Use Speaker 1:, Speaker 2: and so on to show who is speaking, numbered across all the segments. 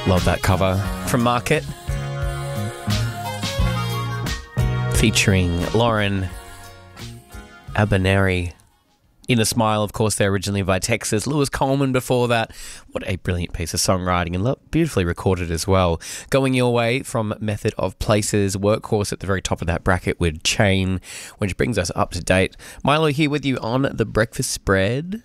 Speaker 1: Love that cover from Market. Featuring Lauren Aberneri. In a Smile, of course, they're originally by Texas. Lewis Coleman before that. What a brilliant piece of songwriting and beautifully recorded as well. Going your way from Method of Places, Workhorse at the very top of that bracket with Chain, which brings us up to date. Milo here with you on The Breakfast Spread.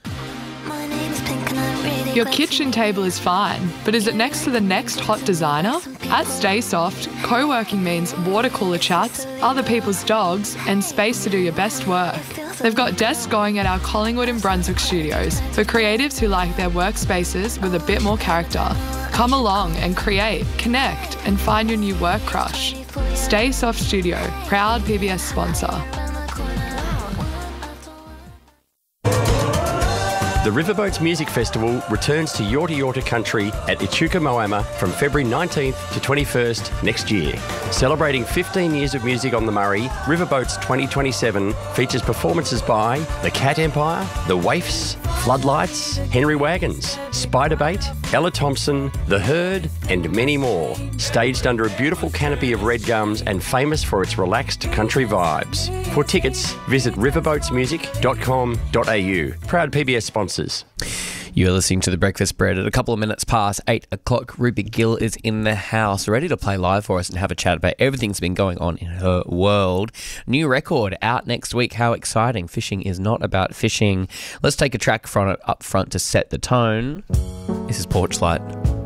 Speaker 2: Your kitchen table is fine, but is it next to the next hot designer? At StaySoft, co-working means water cooler chats, other people's dogs, and space to do your best work. They've got desks going at our Collingwood and Brunswick studios for creatives who like their workspaces with a bit more character. Come along and create, connect, and find your new work crush. StaySoft Studio, proud PBS sponsor.
Speaker 3: The Riverboats Music Festival returns to Yorta Yorta Country at Echuca Moama from February 19th to 21st next year. Celebrating 15 years of music on the Murray, Riverboats 2027 features performances by The Cat Empire, The Waifs, Floodlights, Henry Wagons, Spiderbait, Ella Thompson, The Herd, and many more. Staged under a beautiful canopy of red gums and famous for its relaxed country vibes. For tickets, visit riverboatsmusic.com.au. Proud PBS sponsors.
Speaker 1: You're listening to The Breakfast Spread at a couple of minutes past 8 o'clock. Ruby Gill is in the house, ready to play live for us and have a chat about everything that's been going on in her world. New record out next week. How exciting. Fishing is not about fishing. Let's take a track from it up front to set the tone. This is Porch Light.